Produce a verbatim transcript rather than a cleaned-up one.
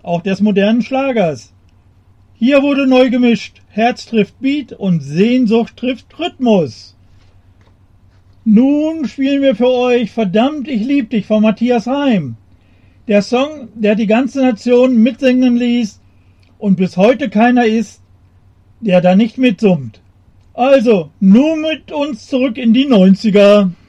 auch des modernen Schlagers. Hier wurde neu gemischt, Herz trifft Beat und Sehnsucht trifft Rhythmus. Nun spielen wir für euch Verdammt, ich lieb dich von Matthias Reim. Der Song, der die ganze Nation mitsingen ließ und bis heute keiner ist, der da nicht mitsummt. Also, nun mit uns zurück in die neunziger.